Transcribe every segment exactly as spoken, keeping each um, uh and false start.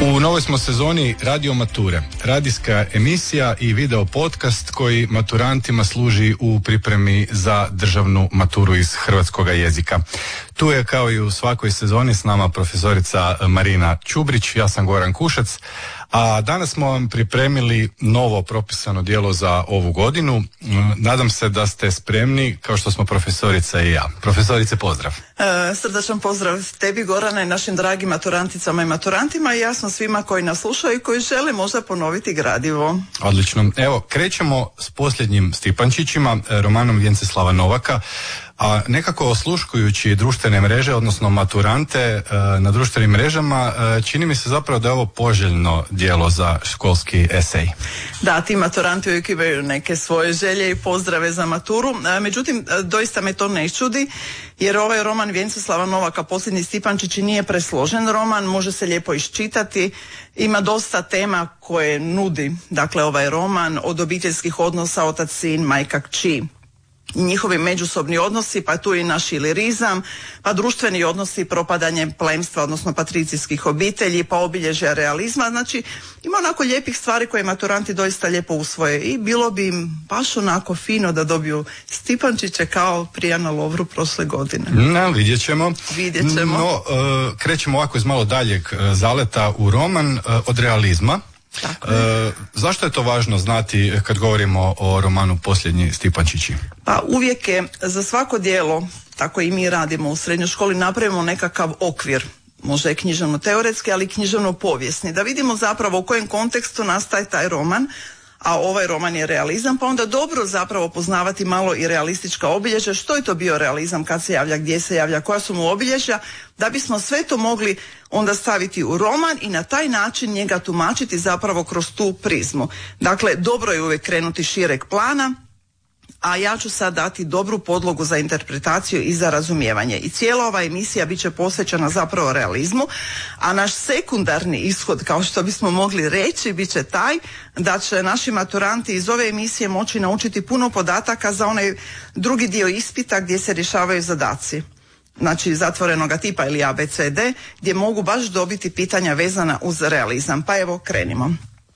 U novoj smo sezoni Radio Mature, radijska emisija i video podcast koji maturantima služi u pripremi za državnu maturu iz hrvatskoga jezika. Tu je kao i u svakoj sezoni s nama profesorica Marina Čubrić, ja sam Goran Kušac, a danas smo vam pripremili novo propisano djelo za ovu godinu. Nadam se da ste spremni kao što smo profesorica i ja. Profesorice, pozdrav. E, srdačan pozdrav tebi, Gorana, i našim dragim maturanticama i maturantima i jasno svima koji nas slušaju i koji žele možda ponoviti gradivo. Odlično. Evo, krećemo s posljednjim Stipančićima, romanom Vjenceslava Novaka. A nekako osluškujući društvene mreže, odnosno maturante na društvenim mrežama, čini mi se zapravo da je ovo poželjno djelo za školski esej. Da, ti maturanti uvijek imaju neke svoje želje i pozdrave za maturu, međutim, doista me to ne čudi, jer ovaj roman Vjenceslava Novaka, Posljednji Stipančići, nije presložen roman, može se lijepo iščitati, ima dosta tema koje nudi, dakle, ovaj roman, od obiteljskih odnosa, otac, sin, majka, kći, njihovi međusobni odnosi, pa tu i naš ilirizam, pa društveni odnosi, propadanje plemstva, odnosno patricijskih obitelji, pa obilježja realizma. Znači, ima onako lijepih stvari koje maturanti doista lijepo usvoje i bilo bi im baš onako fino da dobiju Stipančiće kao prije na Lovru prošle godine. No, vidjet ćemo. Vidjet ćemo. No, uh, krećemo ovako iz malo daljeg uh, zaleta u roman uh, od realizma. E, zašto je to važno znati kad govorimo o romanu Posljednji Stipančići? Pa uvijek je za svako djelo, tako i mi radimo u srednjoj školi, napravimo nekakav okvir, možda je književno-teoretski, ali književno-povijesni, da vidimo zapravo u kojem kontekstu nastaje taj roman, a ovaj roman je realizam, pa onda dobro zapravo poznavati malo i realistička obilježja, što je to bio realizam, kad se javlja, gdje se javlja, koja su mu obilježja, da bismo sve to mogli onda staviti u roman i na taj način njega tumačiti zapravo kroz tu prizmu. Dakle, dobro je uvijek krenuti šireg plana, a ja ću sad dati dobru podlogu za interpretaciju i za razumijevanje. I cijela ova emisija bit će posvećena zapravo realizmu, a naš sekundarni ishod, kao što bismo mogli reći, bit će taj da će naši maturanti iz ove emisije moći naučiti puno podataka za onaj drugi dio ispita gdje se rješavaju zadaci. Znači zatvorenoga tipa ili A B C D, gdje mogu baš dobiti pitanja vezana uz realizam. Pa evo, krenimo.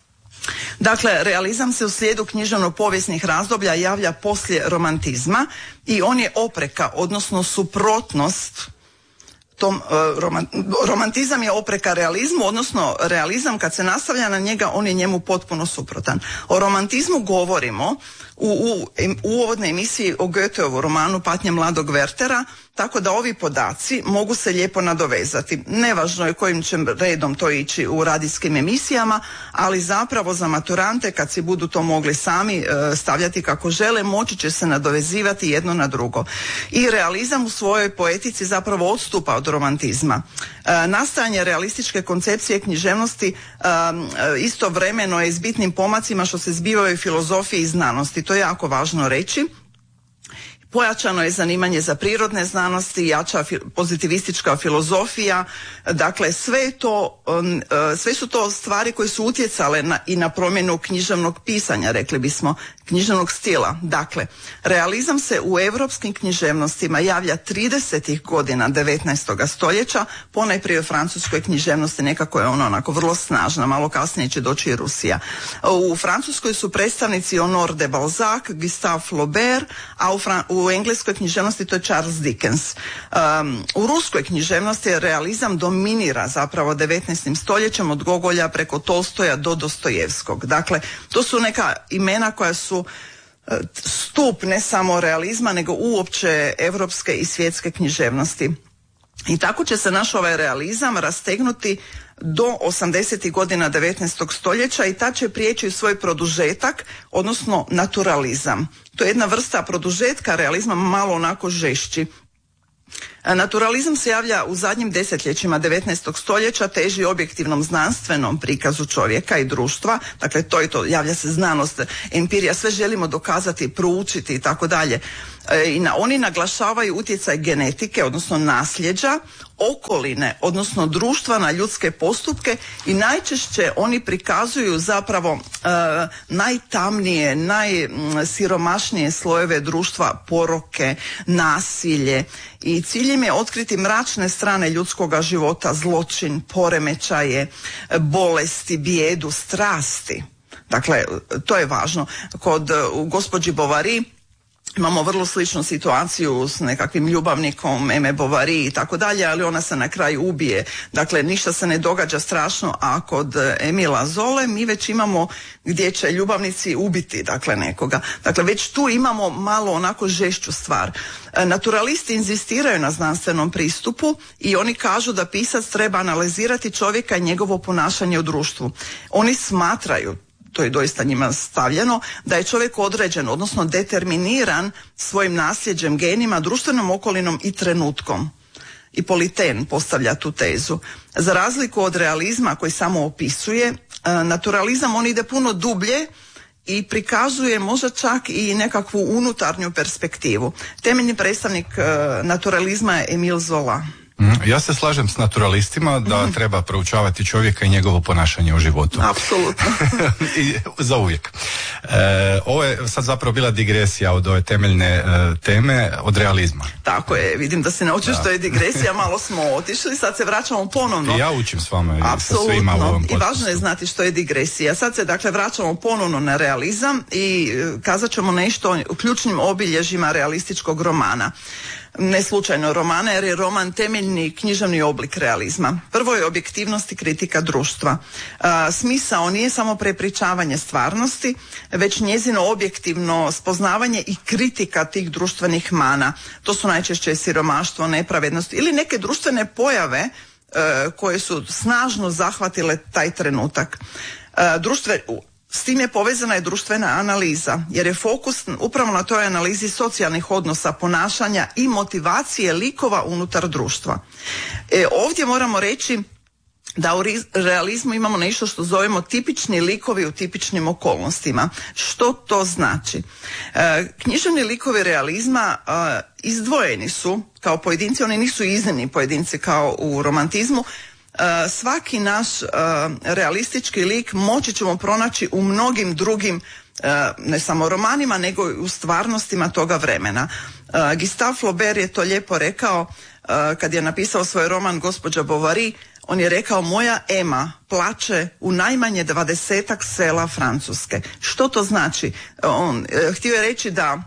Dakle, realizam se u slijedu književno-povijesnih razdoblja javlja poslije romantizma i on je opreka, odnosno suprotnost tom, uh, roman, romantizam je opreka realizmu, odnosno realizam kad se nastavlja na njega, on je njemu potpuno suprotan. O romantizmu govorimo u, u, u uvodnoj emisiji o Goetheovu romanu Patnje mladog Wertera, tako da ovi podaci mogu se lijepo nadovezati. Nevažno je kojim će redom to ići u radijskim emisijama, ali zapravo za maturante, kad si budu to mogli sami e, stavljati kako žele, moći će se nadovezivati jedno na drugo. I realizam u svojoj poetici zapravo odstupa od romantizma. E, nastajanje realističke koncepcije književnosti e, istovremeno je s bitnim pomacima što se zbivaju u filozofiji i znanosti. To je jako važno reći. Pojačano je zanimanje za prirodne znanosti, jača pozitivistička filozofija, dakle sve to, sve su to stvari koje su utjecale na, i na promjenu književnog pisanja, rekli bismo, književnog stila. Dakle, realizam se u europskim književnostima javlja tridesetih godina devetnaestog stoljeća, ponajprije u francuskoj književnosti, nekako je ona onako vrlo snažna, malo kasnije će doći i Rusija. U Francuskoj su predstavnici Honore de Balzac, Gustave Flaubert, a u, Fran- u engleskoj književnosti to je Charles Dickens. Um, u ruskoj književnosti realizam dominira zapravo devetnaestim stoljećem od Gogolja preko Tolstoja do Dostojevskog. Dakle, to su neka imena koja su stup ne samo realizma, nego uopće europske i svjetske književnosti. I tako će se naš ovaj realizam rastegnuti do osamdesetih godina devetnaestog stoljeća i tad će prijeći u svoj produžetak, odnosno naturalizam. To je jedna vrsta produžetka realizma, malo onako žešći. Naturalizam se javlja u zadnjim desetljećima devetnaestog stoljeća, teži objektivnom znanstvenom prikazu čovjeka i društva, dakle to je to, javlja se znanost, empirija, sve želimo dokazati, proučiti i tako dalje. I na, oni naglašavaju utjecaj genetike, odnosno nasljeđa, okoline, odnosno društva na ljudske postupke i najčešće oni prikazuju zapravo e, najtamnije, najsiromašnije slojeve društva, poroke, nasilje i cilj Cilj im je otkriti mračne strane ljudskoga života, zločin, poremećaje, bolesti, bijedu, strasti. Dakle, to je važno. Kod u gospođi Bovary imamo vrlo sličnu situaciju s nekakvim ljubavnikom Eme Bovary i tako dalje, ali ona se na kraju ubije. Dakle, ništa se ne događa strašno, a kod Emila Zole mi već imamo gdje će ljubavnici ubiti, dakle, nekoga. Dakle, već tu imamo malo onako žešću stvar. Naturalisti inzistiraju na znanstvenom pristupu i oni kažu da pisac treba analizirati čovjeka i njegovo ponašanje u društvu. Oni smatraju, to je doista njima stavljeno, da je čovjek određen, odnosno determiniran svojim nasljeđem, genima, društvenom okolinom i trenutkom. I Politen postavlja tu tezu. Za razliku od realizma koji samo opisuje, naturalizam on ide puno dublje i prikazuje možda čak i nekakvu unutarnju perspektivu. Temeljni predstavnik naturalizma je Emil Zola. Ja se slažem s naturalistima da mm. treba proučavati čovjeka i njegovo ponašanje u životu. Apsolutno. I za uvijek. E, ovo je sad zapravo bila digresija od ove temeljne e, teme, od realizma. Tako je, vidim da se naučiš što je digresija, malo smo otišli, sad se vraćamo ponovno. I ja učim s vama i sa svima u ovom podcastu. I važno je znati što je digresija. Sad se dakle vraćamo ponovno na realizam i kazat ćemo nešto o ključnim obilježjima realističkog romana. Ne slučajno romana, jer je roman temeljni književni oblik realizma. Prvo je objektivnost i kritika društva. A, smisao nije samo prepričavanje stvarnosti, već njezino objektivno spoznavanje i kritika tih društvenih mana. To su najčešće siromaštvo, nepravednost ili neke društvene pojave e, koje su snažno zahvatile taj trenutak. E, društve, S tim je povezana i društvena analiza, jer je fokus upravo na toj analizi socijalnih odnosa, ponašanja i motivacije likova unutar društva. E, ovdje moramo reći da u realizmu imamo nešto što zovemo tipični likovi u tipičnim okolnostima. Što to znači? E, književni likovi realizma e, izdvojeni su kao pojedinci, oni nisu iznimni pojedinci kao u romantizmu. Uh, svaki naš uh, realistički lik moći ćemo pronaći u mnogim drugim uh, ne samo romanima nego i u stvarnostima toga vremena. Uh, Gustave Flaubert je to lijepo rekao uh, kad je napisao svoj roman Gospođa Bovary. On je rekao: moja Ema plače u najmanje dvadesetak sela Francuske. Što to znači? On uh, htio je reći da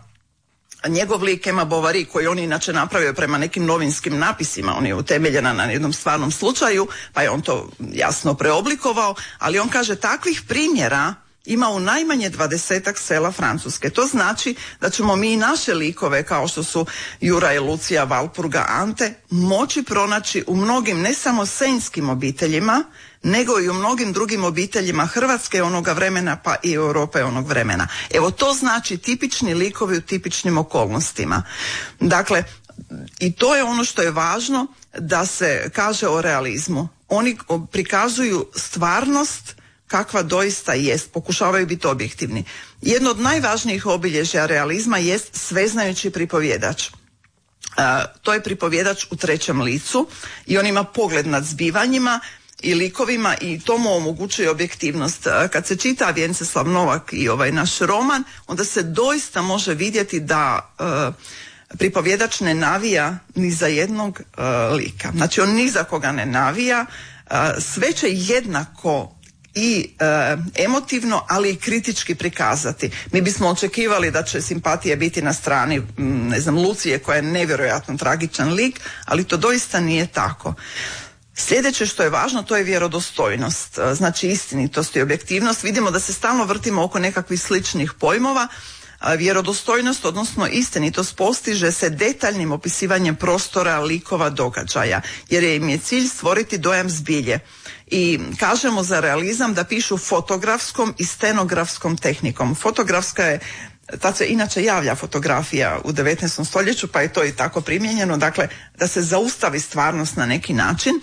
njegov lik Emma Bovary, koji on inače napravio prema nekim novinskim napisima, on je utemeljena na jednom stvarnom slučaju, pa je on to jasno preoblikovao, ali on kaže takvih primjera ima u najmanje dvadesetak sela Francuske. To znači da ćemo mi i naše likove, kao što su Jura i Lucija, Valpurga, Ante, moći pronaći u mnogim ne samo senjskim obiteljima, nego i u mnogim drugim obiteljima Hrvatske onoga vremena, pa i Europe onog vremena. Evo, to znači tipični likovi u tipičnim okolnostima. Dakle, i to je ono što je važno da se kaže o realizmu. Oni prikazuju stvarnost kakva doista jest, pokušavaju biti objektivni. Jedno od najvažnijih obilježja realizma jest sveznajući pripovjedač. Uh, to je pripovjedač u trećem licu i on ima pogled nad zbivanjima i likovima i to mu omogućuje objektivnost. Kad se čita Vjenceslav Novak i ovaj naš roman, onda se doista može vidjeti da uh, pripovjedač ne navija ni za jednog uh, lika. Znači on ni za koga ne navija, uh, sve će jednako i e, emotivno, ali i kritički prikazati. Mi bismo očekivali da će simpatije biti na strani, ne znam, Lucije, koja je nevjerojatno tragičan lik, ali to doista nije tako. Sljedeće što je važno, to je vjerodostojnost, znači istinitost i objektivnost. Vidimo da se stalno vrtimo oko nekakvih sličnih pojmova. Vjerodostojnost, odnosno istinitost, postiže se detaljnim opisivanjem prostora, likova, događaja, jer im je cilj stvoriti dojam zbilje. I kažemo za realizam da pišu fotografskom i stenografskom tehnikom. Fotografska je, tad se inače javlja fotografija u devetnaestom stoljeću, pa je to i tako primijenjeno, dakle da se zaustavi stvarnost na neki način.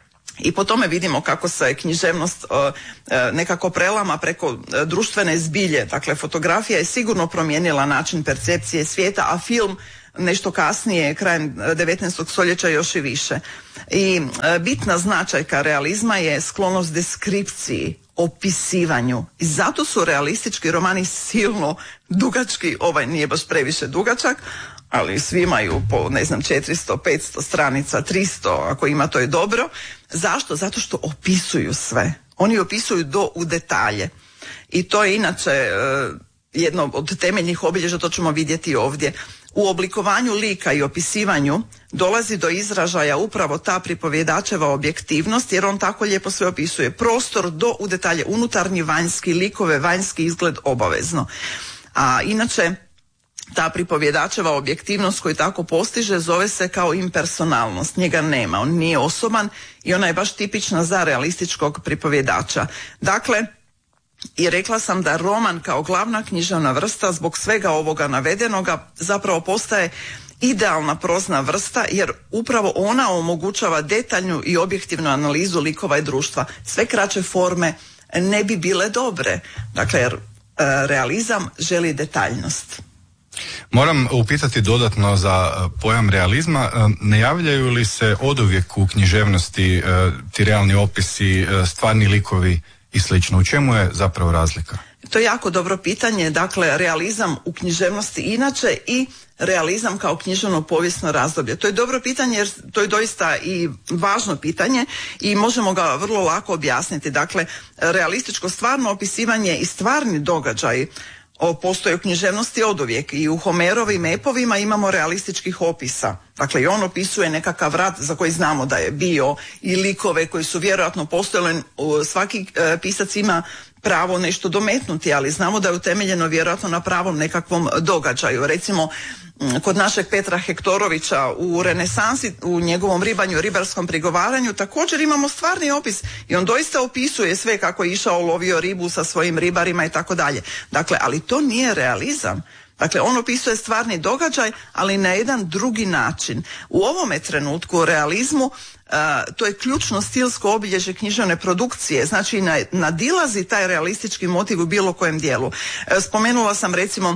I po tome vidimo kako se književnost uh, nekako prelama preko društvene zbilje. Dakle, fotografija je sigurno promijenila način percepcije svijeta, a film nešto kasnije, krajem devetnaestog stoljeća, još i više. I e, bitna značajka realizma je sklonost deskripciji, opisivanju. I zato su realistički romani silno dugački, ovaj nije baš previše dugačak, ali svi imaju po, ne znam, četiristo, petsto stranica, tristo, ako ima to je dobro. Zašto? Zato što opisuju sve. Oni opisuju do u detalje. I to je inače e, jedno od temeljnih obilježja, to ćemo vidjeti ovdje. U oblikovanju lika i opisivanju dolazi do izražaja upravo ta pripovjedačeva objektivnost, jer on tako lijepo sve opisuje. Prostor do u detalje, unutarnji, vanjski, likove, vanjski izgled obavezno. A inače, ta pripovjedačeva objektivnost koju tako postiže zove se kao impersonalnost. Njega nema, on nije osoban i ona je baš tipična za realističkog pripovjedača. Dakle, i rekla sam da roman kao glavna književna vrsta zbog svega ovoga navedenoga zapravo postaje idealna prozna vrsta, jer upravo ona omogućava detaljnu i objektivnu analizu likova i društva. Sve kraće forme ne bi bile dobre. Dakle, jer realizam želi detaljnost. Moram upitati dodatno za pojam realizma. Ne javljaju li se oduvijek u književnosti ti realni opisi, stvarni likovi i slično? U čemu je zapravo razlika? To je jako dobro pitanje. Dakle, realizam u književnosti inače i realizam kao književno povijesno razdoblje. To je dobro pitanje jer to je doista i važno pitanje i možemo ga vrlo lako objasniti. Dakle, realističko stvarno opisivanje i stvarni događaji postoje u književnosti oduvijek i u Homerovim epovima imamo realističkih opisa. Dakle, i on opisuje nekakav rat za koji znamo da je bio i likove koji su vjerojatno postojali. Svaki e, pisac ima pravo nešto dometnuti, ali znamo da je utemeljeno vjerojatno na pravom nekakvom događaju. Recimo, kod našeg Petra Hektorovića u Renesansi, u njegovom ribanju, ribarskom prigovaranju, također imamo stvarni opis i on doista opisuje sve kako je išao, lovio ribu sa svojim ribarima i tako dalje. Dakle, ali to nije realizam. Dakle, on opisuje stvarni događaj, ali na jedan drugi način. U ovome trenutku u realizmu uh, to je ključno stilsko obilježje književne produkcije, znači nadilazi taj realistički motiv u bilo kojem dijelu. Uh, spomenula sam recimo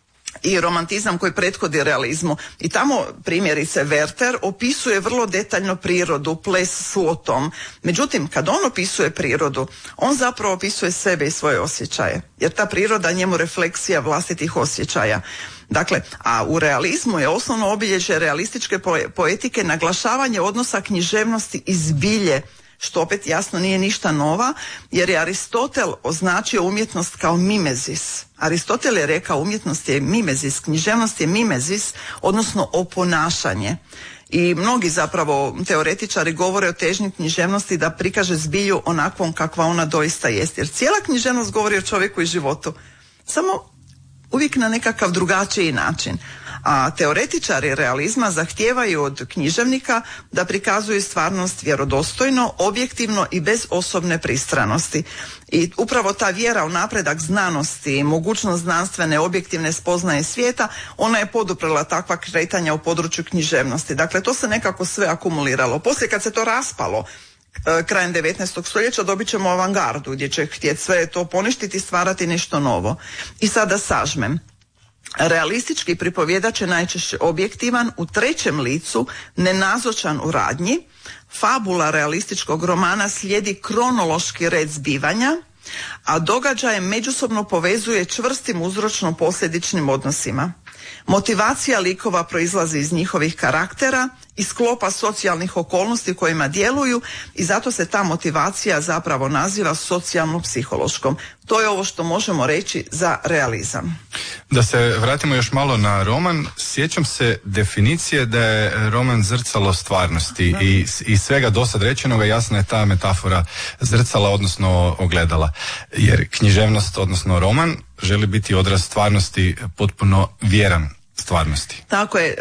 i romantizam koji prethodi realizmu. I tamo primjerice Werther opisuje vrlo detaljno prirodu, ples s uotom. Međutim, kad on opisuje prirodu, on zapravo opisuje sebe i svoje osjećaje. Jer ta priroda njemu refleksija vlastitih osjećaja. Dakle, a u realizmu je osnovno obilježje realističke poetike naglašavanje odnosa književnosti i zbilje, što opet jasno nije ništa nova, jer je Aristotel označio umjetnost kao mimezis. Aristotel je rekao umjetnost je mimezis, književnost je mimezis, odnosno oponašanje. I mnogi zapravo teoretičari govore o težnji književnosti da prikaže zbilju onakvom kakva ona doista jest. Jer cijela književnost govori o čovjeku i životu, samo uvijek na nekakav drugačiji način. A teoretičari realizma zahtijevaju od književnika da prikazuju stvarnost vjerodostojno, objektivno i bez osobne pristranosti. I upravo ta vjera u napredak znanosti i mogućnost znanstvene objektivne spoznaje svijeta, ona je poduprla takva kretanja u području književnosti. Dakle, to se nekako sve akumuliralo. Poslije kad se to raspalo, krajem devetnaestog stoljeća dobit ćemo avangardu gdje će htjeti sve to poništiti i stvarati nešto novo. I sada sažmem. Realistički pripovjedač je najčešće objektivan, u trećem licu, nenazočan u radnji. Fabula realističkog romana slijedi kronološki red zbivanja, a događaje međusobno povezuje čvrstim uzročno-posljedičnim odnosima. Motivacija likova proizlazi iz njihovih karaktera, iz sklopa socijalnih okolnosti u kojima djeluju i zato se ta motivacija zapravo naziva socijalno-psihološkom. To je ovo što možemo reći za realizam. Da se vratimo još malo na roman, sjećam se definicije da je roman zrcalo stvarnosti i, i svega dosad rečenoga jasna je ta metafora zrcala, odnosno ogledala. Jer književnost, odnosno roman, želi biti odraz stvarnosti, potpuno vjeran stvarnosti. Tako je,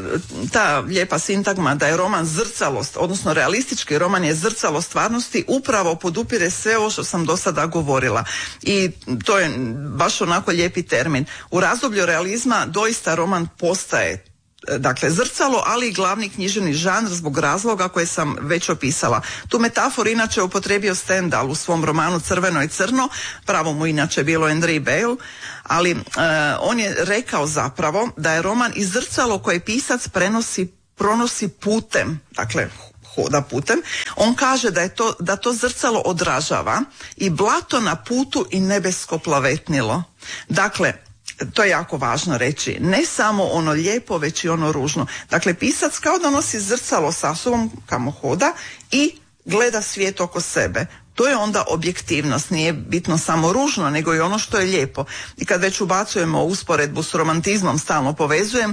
ta lijepa sintagma da je roman zrcalost, odnosno realistički roman je zrcalo stvarnosti, upravo podupire sve ovo što sam do sada govorila. I to je baš onako lijepi termin. U razdoblju realizma doista roman postaje dakle zrcalo, ali i glavni književni žanr zbog razloga koje sam već opisala. Tu metaforu inače upotrijebio Stendhal u svom romanu Crveno i crno, pravo mu inače bilo Henry Bale, ali uh, on je rekao zapravo da je roman i zrcalo koje pisac prenosi, pronosi putem, dakle hoda putem. On kaže da je to, da to zrcalo odražava i blato na putu i nebesko plavetnilo. Dakle, to je jako važno reći, ne samo ono lijepo, već i ono ružno. Dakle, pisac kao da nosi zrcalo sa sobom kamo hoda i gleda svijet oko sebe. To je onda objektivnost, nije bitno samo ružno, nego i ono što je lijepo. I kad već ubacujemo usporedbu s romantizmom, stalno povezujem,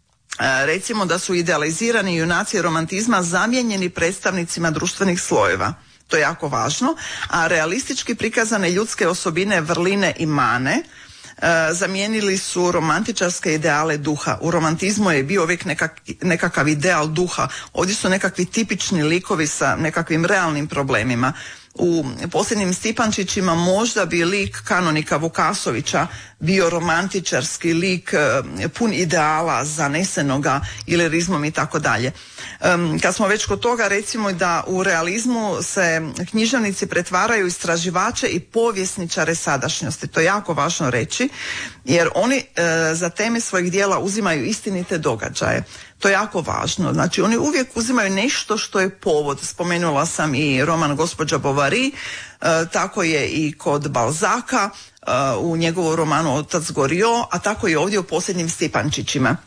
recimo da su idealizirani junaci romantizma zamijenjeni predstavnicima društvenih slojeva. To je jako važno. A realistički prikazane ljudske osobine, vrline i mane e, zamijenili su romantičarske ideale duha. U romantizmu je bio uvijek nekak, nekakav ideal duha. Ovdje su nekakvi tipični likovi sa nekakvim realnim problemima. U posljednjim Stipančićima možda bi lik kanonika Vukasovića bio romantičarski lik, pun ideala, zanesenoga ilirizmom i tako dalje. Kad smo već kod toga, recimo da u realizmu se književnici pretvaraju u istraživače i povjesničare sadašnjosti. To je jako važno reći, jer oni e, za teme svojih dijela uzimaju istinite događaje. To je jako važno. Znači, oni uvijek uzimaju nešto što je povod. Spomenula sam i roman Gospođa Bovary, e, tako je i kod Balzaka, e, u njegovom romanu Otac Goriot, a tako i ovdje u posljednjim Stipančićima.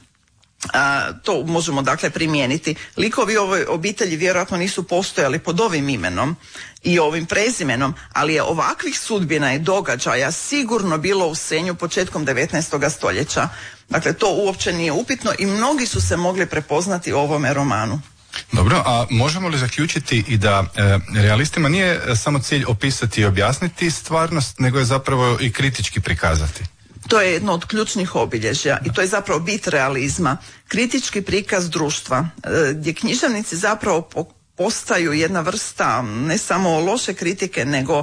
A, to možemo dakle primijeniti. Likovi ove obitelji vjerojatno nisu postojali pod ovim imenom i ovim prezimenom, ali je ovakvih sudbina i događaja sigurno bilo u Senju početkom devetnaestog stoljeća. Dakle, to uopće nije upitno i mnogi su se mogli prepoznati u ovome romanu. Dobro, a možemo li zaključiti i da e, realistima nije samo cilj opisati i objasniti stvarnost, nego je zapravo i kritički prikazati? To je jedno od ključnih obilježja i to je zapravo bit realizma. Kritički prikaz društva, gdje književnici zapravo postaju jedna vrsta ne samo loše kritike, nego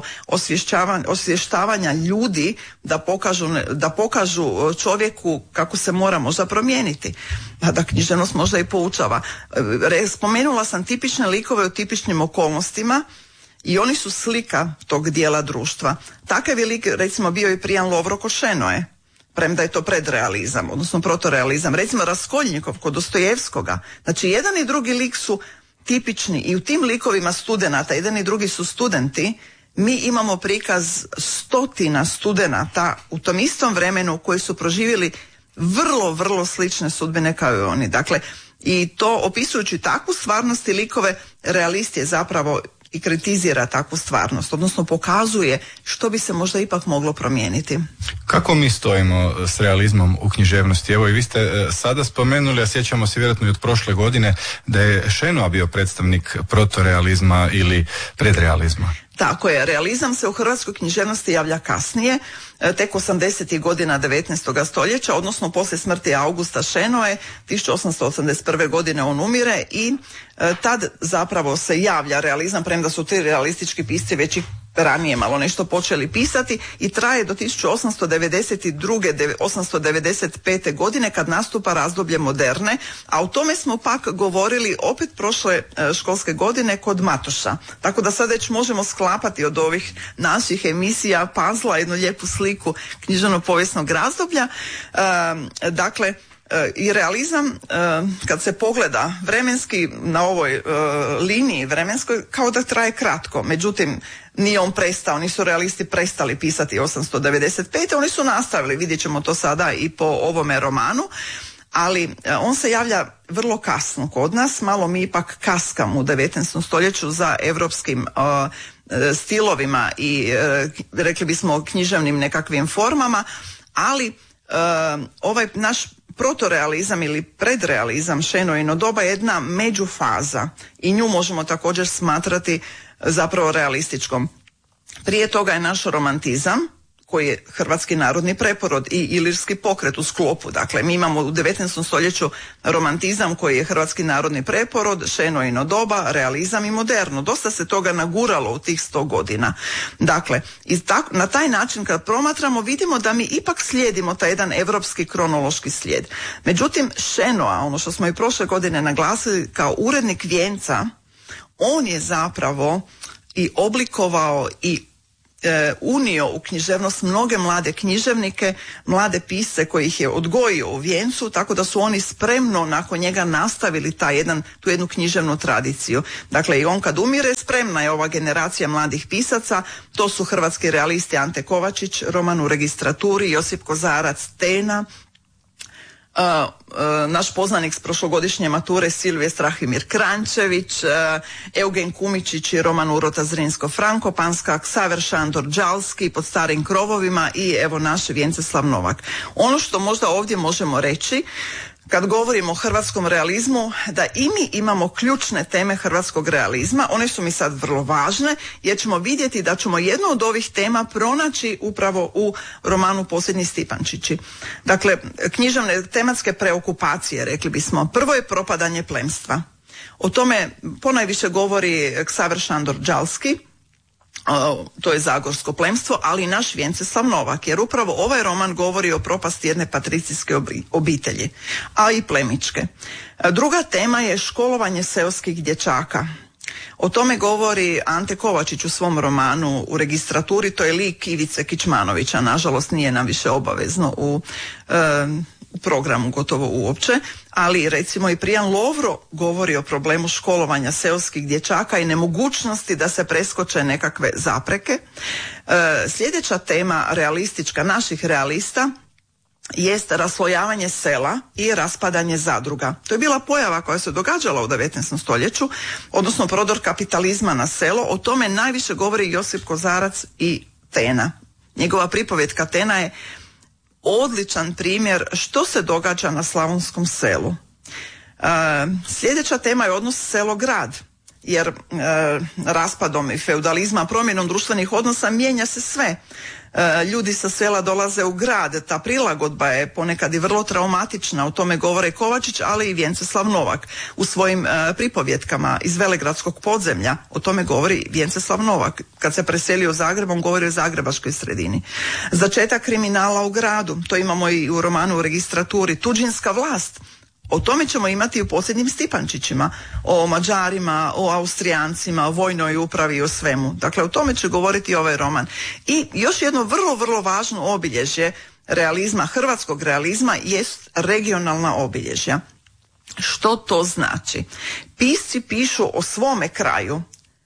osvještavanja ljudi da pokažu, da pokažu čovjeku kako se mora možda promijeniti. A da književnost možda i poučava. Spomenula sam tipične likove u tipičnim okolnostima, i oni su slika tog dijela društva. Takav je lik, recimo, bio i Prijan Lovro kod Šenoe, premda je to predrealizam, odnosno protorealizam. Recimo Raskolnikov kod Dostojevskoga. Znači, jedan i drugi lik su tipični i u tim likovima studenata, jedan i drugi su studenti. Mi imamo prikaz stotina studenata u tom istom vremenu koji su proživjeli vrlo, vrlo slične sudbine kao i oni. Dakle, i to opisujući takvu stvarnost i likove, realist je zapravo i kritizira takvu stvarnost, odnosno pokazuje što bi se možda ipak moglo promijeniti. Kako mi stojimo s realizmom u književnosti? Evo i vi ste e, sada spomenuli, a sjećamo se vjerojatno i od prošle godine, da je Šenoa bio predstavnik protorealizma ili predrealizma. Tako je, realizam se u hrvatskoj književnosti javlja kasnije, tek osamdesetih godina devetnaestog stoljeća, odnosno poslije smrti Augusta Šenoe, tisuću osamsto osamdeset prve godine on umire i e, tad zapravo se javlja realizam, premda su ti realistički pisci već i ranije malo nešto počeli pisati, i traje do tisuću osamsto devedeset druge do osamsto devedeset pete godine kad nastupa razdoblje moderne, a o tome smo pak govorili opet prošle e, školske godine kod Matoša. Tako da sad već možemo sklapati od ovih naših emisija puzzla jednu lijepu sliku književno-povijesnog razdoblja. E, dakle, i realizam, kad se pogleda vremenski na ovoj liniji vremenskoj, kao da traje kratko. Međutim, nije on prestao, nisu realisti prestali pisati osamsto devedeset pete. Oni su nastavili, vidjet ćemo to sada i po ovome romanu, ali on se javlja vrlo kasno kod nas. Malo mi ipak kaskamo u devetnaestom stoljeću za europskim stilovima i rekli bismo književnim nekakvim formama, ali ovaj naš protorealizam ili predrealizam, Šenoino doba, je jedna međufaza i nju možemo također smatrati zapravo realističkom. Prije toga je naš romantizam, koji je hrvatski narodni preporod i ilirski pokret u sklopu. Dakle, mi imamo u devetnaestom stoljeću romantizam koji je hrvatski narodni preporod, Šenoino doba, realizam i moderno. Dosta se toga naguralo u tih sto godina. Dakle, i tak, na taj način kad promatramo vidimo da mi ipak slijedimo taj jedan europski kronološki slijed. Međutim, Šenoa, ono što smo i prošle godine naglasili kao urednik Vijenca, on je zapravo i oblikovao i e, unio u književnost mnoge mlade književnike, mlade pisce koji ih je odgojio u Vijencu, tako da su oni spremno nakon njega nastavili taj jedan, tu jednu književnu tradiciju. Dakle, i on kad umire, spremna je ova generacija mladih pisaca, to su hrvatski realisti Ante Kovačić, roman U registraturi, Josip Kozarac, Tena, Uh, uh, naš poznanik s prošlogodišnje mature Silvije Strahimir Krančević, uh, Eugen Kumičić i roman Urota Zrinsko Frankopanska, Ksaver Šandor Đalski, Pod starim krovovima i evo naš Vjenceslav Novak. Ono što možda ovdje možemo reći kad govorimo o hrvatskom realizmu, da i mi imamo ključne teme hrvatskog realizma, one su mi sad vrlo važne, jer ćemo vidjeti da ćemo jednu od ovih tema pronaći upravo u romanu Posljednji Stipančići. Dakle, književne tematske preokupacije, rekli bismo. Prvo je propadanje plemstva. O tome ponajviše govori Ksaver Šandor Đalski, to je zagorsko plemstvo, ali i naš Vjenceslav Novak, jer upravo ovaj roman govori o propasti jedne patricijske obitelji, a i plemičke. Druga tema je školovanje seoskih dječaka. O tome govori Ante Kovačić u svom romanu U registraturi, to je lik Ivice Kičmanovića, nažalost nije nam više obavezno u e, programu gotovo uopće, ali recimo i Prijan Lovro govori o problemu školovanja seoskih dječaka i nemogućnosti da se preskoče nekakve zapreke. E, sljedeća tema realistička naših realista jest raslojavanje sela i raspadanje zadruga. To je bila pojava koja se događala u devetnaestom stoljeću, odnosno prodor kapitalizma na selo. O tome najviše govori Josip Kozarac i Tena. Njegova pripovjetka Tena je odličan primjer što se događa na slavonskom selu. E, sljedeća tema je odnos selo-grad, jer e, raspadom i feudalizma, promjenom društvenih odnosa mijenja se sve. E, ljudi sa sela dolaze u grad, ta prilagodba je ponekad i vrlo traumatična, o tome govore Kovačić, ali i Vjenceslav Novak. U svojim e, pripovjetkama iz Velegradskog podzemlja o tome govori Vjenceslav Novak. Kad se preselio u Zagreb, on govori o zagrebačkoj sredini. Začetak kriminala u gradu, to imamo i u romanu U registraturi. Tuđinska vlast, o tome ćemo imati u Posljednjim Stipančićima, o Mađarima, o Austrijancima, o vojnoj upravi i o svemu. Dakle, o tome će govoriti ovaj roman. I još jedno vrlo, vrlo važno obilježje realizma, hrvatskog realizma, jest regionalna obilježja. Što to znači? Pisci pišu o svome kraju.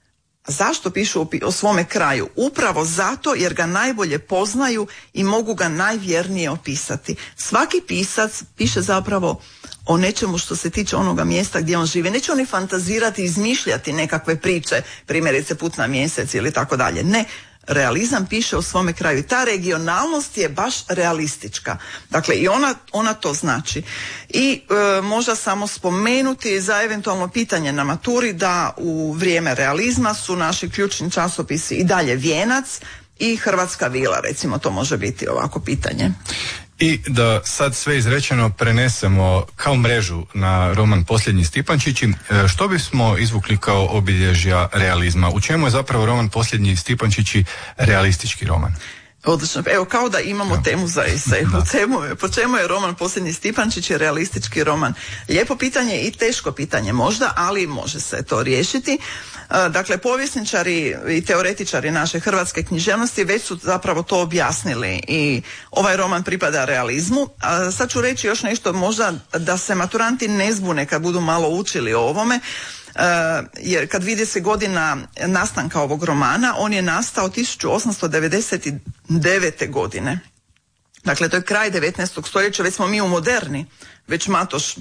Zašto pišu o svome kraju? Upravo zato jer ga najbolje poznaju i mogu ga najvjernije opisati. Svaki pisac piše zapravo o nečemu što se tiče onoga mjesta gdje on živi. Neće oni fantazirati, izmišljati nekakve priče, primjerice Put na mjesec ili tako dalje. Ne, realizam piše o svome kraju i ta regionalnost je baš realistička. Dakle, i ona, ona to znači. I e, možda samo spomenuti za eventualno pitanje na maturi da u vrijeme realizma su naši ključni časopisi i dalje Vijenac i Hrvatska vila, recimo, to može biti ovako pitanje. I da sad sve izrečeno prenesemo kao mrežu na roman Posljednji Stipančići, što bismo izvukli kao obilježja realizma? U čemu je zapravo roman Posljednji Stipančići realistički roman? Odlično. Evo, kao da imamo ja. temu za esej. Po čemu je roman Posljednji Stipančić realistički roman? Lijepo pitanje i teško pitanje možda, ali može se to riješiti. Dakle, povjesničari i teoretičari naše hrvatske književnosti već su zapravo to objasnili i ovaj roman pripada realizmu. A sad ću reći još nešto možda da se maturanti ne zbune kad budu malo učili o ovome. Uh, jer kad vidi se godina nastanka ovog romana, on je nastao tisuću osamsto devedeset devete. godine. Dakle, to je kraj devetnaestog stoljeća, već smo mi u moderni, već Matoš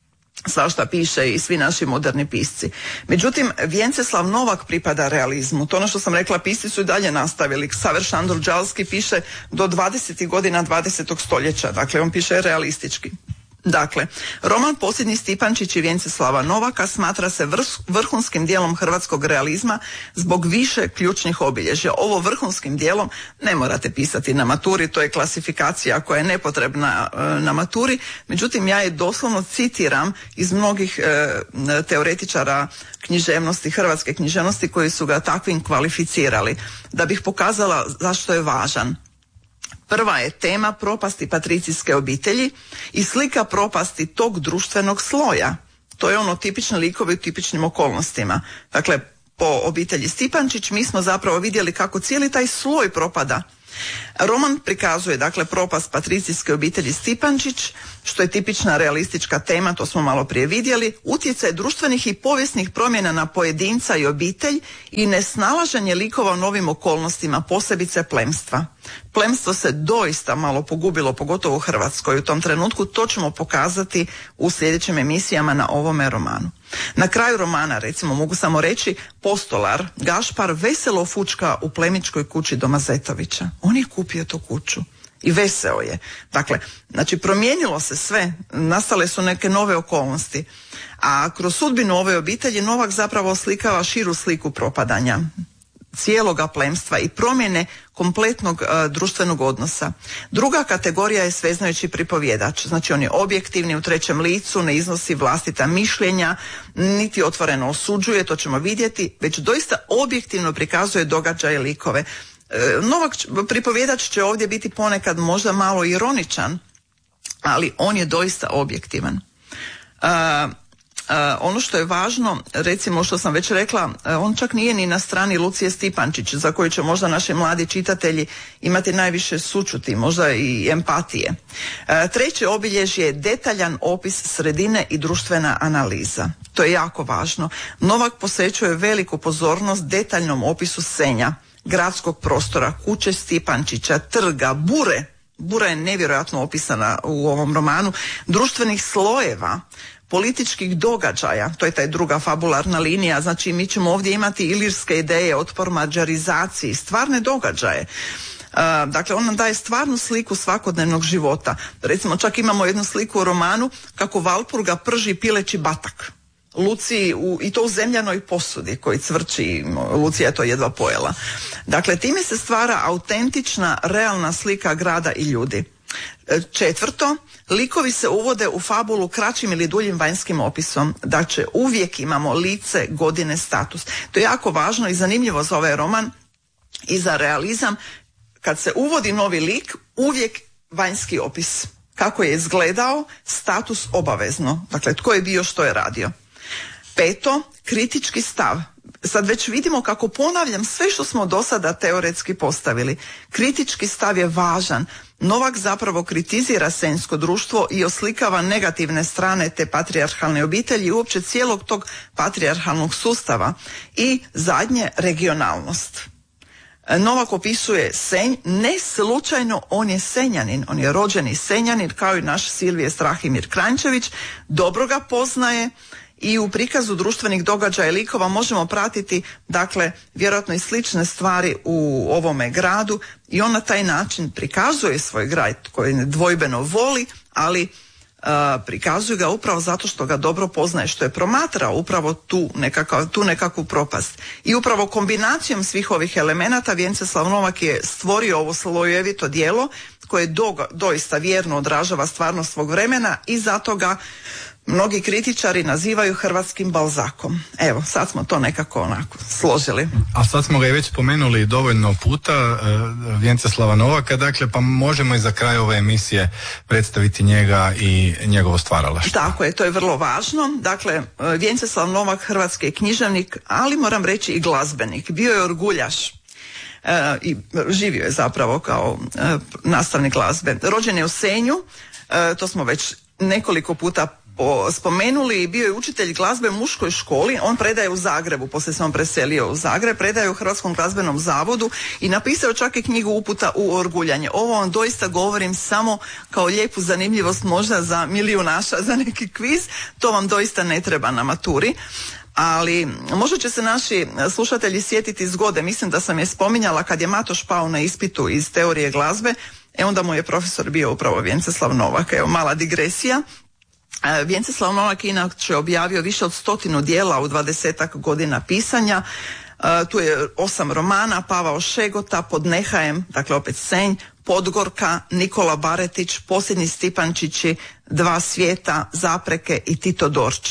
svašta piše i svi naši moderni pisci. Međutim, Vjenceslav Novak pripada realizmu. To ono što sam rekla, pisci su i dalje nastavili. Ksaver Šandor Đalski piše do dvadesetih godina dvadesetog stoljeća, dakle on piše realistički. Dakle, roman Posljednji Stipančići Vjenceslava Novaka smatra se vrh, vrhunskim dijelom hrvatskog realizma zbog više ključnih obilježja. Ovo vrhunskim dijelom ne morate pisati na maturi, to je klasifikacija koja je nepotrebna e, na maturi, međutim ja je doslovno citiram iz mnogih e, teoretičara književnosti, hrvatske književnosti koji su ga takvim kvalificirali, da bih pokazala zašto je važan. Prva je tema propasti patricijske obitelji i slika propasti tog društvenog sloja. To je ono tipični likovi u tipičnim okolnostima. Dakle, po obitelji Stipančić, mi smo zapravo vidjeli kako cijeli taj sloj propada. Roman prikazuje dakle propast patricijske obitelji Stipančić, što je tipična realistička tema, to smo malo prije vidjeli, utjecaj društvenih i povijesnih promjena na pojedinca i obitelj i nesnalaženje likova u novim okolnostima, posebice plemstva. Plemstvo se doista malo pogubilo, pogotovo u Hrvatskoj u tom trenutku, to ćemo pokazati u sljedećim emisijama na ovome romanu. Na kraju romana, recimo, mogu samo reći, postolar Gašpar veselo fučka u plemičkoj kući doma Zetovića. On je kupio tu kuću i veseo je. Dakle, znači promijenilo se sve, nastale su neke nove okolnosti, a kroz sudbinu ove obitelji Novak zapravo oslikava širu sliku propadanja cijeloga plemstva i promjene kompletnog uh, društvenog odnosa. Druga kategorija je sveznajući pripovjedač, znači on je objektivni u trećem licu, ne iznosi vlastita mišljenja, niti otvoreno osuđuje, to ćemo vidjeti, već doista objektivno prikazuje događaje, likove. E, Novak pripovjedač će ovdje biti ponekad možda malo ironičan, ali on je doista objektivan. Uh, Uh, ono što je važno, recimo što sam već rekla, uh, on čak nije ni na strani Lucije Stipančić, za koju će možda naši mladi čitatelji imati najviše sućuti, možda i empatije. Uh, treće obilježje je detaljan opis sredine i društvena analiza. To je jako važno. Novak posvećuje veliku pozornost detaljnom opisu Senja, gradskog prostora, kuće Stipančića, trga, bure. Bura je nevjerojatno opisana u ovom romanu, društvenih slojeva, političkih događaja, to je ta druga fabularna linija, znači mi ćemo ovdje imati ilirske ideje, otpor mađarizaciji, stvarne događaje. Uh, dakle, on nam daje stvarnu sliku svakodnevnog života. Recimo, čak imamo jednu sliku u romanu kako Valpurga prži pileći batak Luciji u, i to u zemljanoj posudi koji cvrči, Lucija je to jedva pojela. Dakle, time se stvara autentična, realna slika grada i ljudi. Četvrto, likovi se uvode u fabulu kraćim ili duljim vanjskim opisom. Dakle, uvijek imamo lice, godine, status. To je jako važno i zanimljivo za ovaj roman i za realizam. Kad se uvodi novi lik, uvijek vanjski opis. Kako je izgledao, status obavezno. Dakle, tko je bio, što je radio. Peto, kritički stav. Sad već vidimo kako ponavljam sve što smo do sada teoretski postavili. Kritički stav je važan. Novak zapravo kritizira senjsko društvo i oslikava negativne strane te patrijarhalne obitelji i uopće cijelog tog patrijarhalnog sustava. I zadnje, regionalnost. Novak opisuje Senj, ne slučajno on je Senjanin, on je rođeni Senjanin kao i naš Silvije Strahimir Kranjčević, dobro ga poznaje i u prikazu društvenih događaja i likova možemo pratiti, dakle, vjerojatno i slične stvari u ovome gradu i on na taj način prikazuje svoj grad koji nedvojbeno voli, ali uh, prikazuje ga upravo zato što ga dobro poznaje, što je promatrao upravo tu, nekakav, tu nekakvu propast. I upravo kombinacijom svih ovih elemenata Vjenceslav Novak je stvorio ovo slojevito djelo koje do, doista vjerno odražava stvarnost svog vremena i zato ga mnogi kritičari nazivaju hrvatskim Balzakom. Evo, sad smo to nekako onako složili. A sad smo ga i već spomenuli dovoljno puta, Vjenceslava Novaka, dakle, pa možemo i za kraj ove emisije predstaviti njega i njegovo stvaralaštvo. Tako je, to je vrlo važno. Dakle, Vjenceslav Novak, hrvatski je književnik, ali moram reći i glazbenik. Bio je orguljaš. E, i živio je zapravo kao e, nastavnik glazbe. Rođen je u Senju, e, to smo već nekoliko puta spomenuli, i bio je učitelj glazbe u muškoj školi. On predaje u Zagrebu, poslije se on preselio u Zagreb, predaje u Hrvatskom glazbenom zavodu i napisao čak i knjigu Uputa u orguljanje. Ovo vam doista govorim samo kao lijepu zanimljivost, možda za milijunaša, za neki kviz, to vam doista ne treba na maturi. Ali možda će se naši slušatelji sjetiti zgode, mislim da sam je spominjala kad je Matoš pao na ispitu iz teorije glazbe, e onda mu je profesor bio upravo Vjenceslav Novak. Evo, mala digresija. Vjenceslav Novak inače objavio više od stotinu dijela u dvadesetak godina pisanja. Uh, tu je osam romana, Pavao Šegota, Pod nehajem, dakle opet Senj, Podgorka, Nikola Baretić, Posljednji Stipančići, Dva svijeta, Zapreke i Tito Dorčić.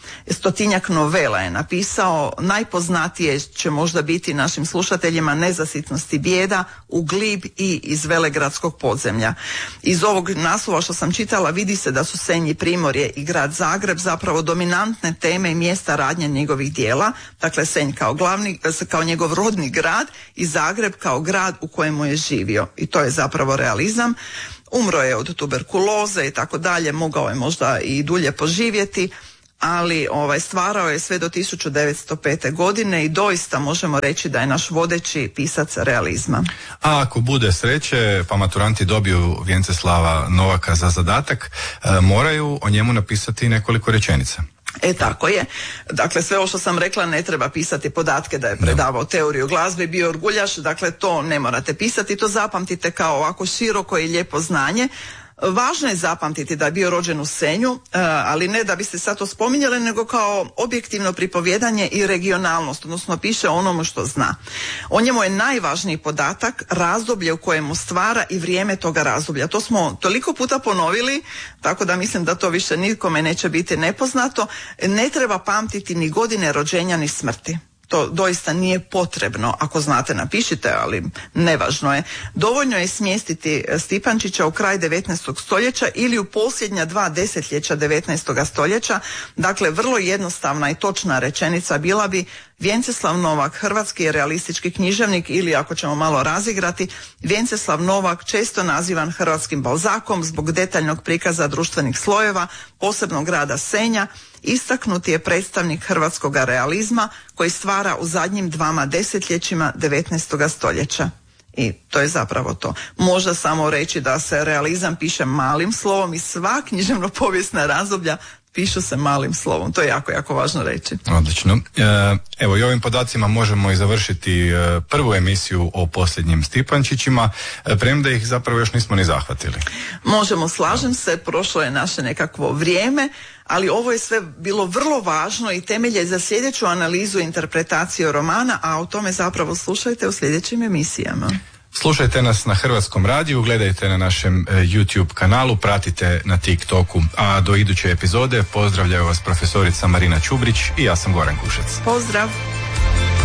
Stotinjak novela je napisao, najpoznatije će možda biti našim slušateljima Nezasitnost i bijeda, U glib i Iz velegradskog podzemlja. Iz ovog naslova što sam čitala vidi se da su Senj i Primorje i grad Zagreb zapravo dominantne teme i mjesta radnje njegovih dijela, dakle Senj kao glavni, kao njegov rodni grad i Zagreb kao grad u kojemu je živio, i to je zapravo realizam. Umro je od tuberkuloze i tako dalje, mogao je možda i dulje poživjeti, ali ovaj, stvarao je sve do tisuću devetsto pete. godine i doista možemo reći da je naš vodeći pisac realizma. A ako bude sreće, pa maturanti dobiju Vjenceslava Novaka za zadatak, e, moraju o njemu napisati nekoliko rečenica. E tako je. Dakle, sve ovo što sam rekla, ne treba pisati podatke da je predavao teoriju glazbe, bio orguljaš, dakle to ne morate pisati, to zapamtite kao ovako široko i lijepo znanje. Važno je zapamtiti da je bio rođen u Senju, ali ne da biste sad to spominjali, nego kao objektivno pripovjedanje i regionalnost, odnosno piše o onomu što zna. O njemu je najvažniji podatak razdoblje u kojemu stvara i vrijeme toga razdoblja. To smo toliko puta ponovili, tako da mislim da to više nikome neće biti nepoznato. Ne treba pamtiti ni godine rođenja ni smrti. To doista nije potrebno, ako znate napišite, ali nevažno je. Dovoljno je smjestiti Stipančića u kraj devetnaestog stoljeća ili u posljednja dva desetljeća devetnaestog stoljeća. Dakle, vrlo jednostavna i točna rečenica bila bi: Vjenceslav Novak, hrvatski realistički književnik, ili ako ćemo malo razigrati, Vjenceslav Novak, često nazivan hrvatskim Balzakom zbog detaljnog prikaza društvenih slojeva, posebno grada Senja, istaknuti je predstavnik hrvatskog realizma koji stvara u zadnjim dvama desetljećima devetnaestog stoljeća. I to je zapravo to. Možda samo reći da se realizam piše malim slovom i sva književno povijesna razdoblja pišu se malim slovom. To je jako, jako važno reći. Odlično. Evo i ovim podacima možemo i završiti prvu emisiju o posljednjim Stipančićima, premda ih zapravo još nismo ni zahvatili. Možemo, slažem se, prošlo je naše nekakvo vrijeme, ali ovo je sve bilo vrlo važno i temelje za sljedeću analizu i interpretaciju romana, a o tome zapravo slušajte u sljedećim emisijama. Slušajte nas na Hrvatskom radiju, gledajte na našem YouTube kanalu, pratite na TikToku. A do iduće epizode pozdravljaju vas profesorica Marina Čubrić i ja sam Goran Kušec. Pozdrav!